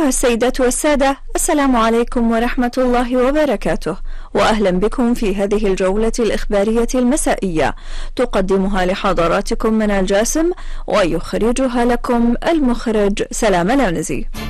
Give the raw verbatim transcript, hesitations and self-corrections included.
أيها السيدات والسادة، السلام عليكم ورحمة الله وبركاته، وأهلا بكم في هذه الجولة الإخبارية المسائية تقدمها لحضراتكم من الجاسم، ويخرجها لكم المخرج سلام العنزي.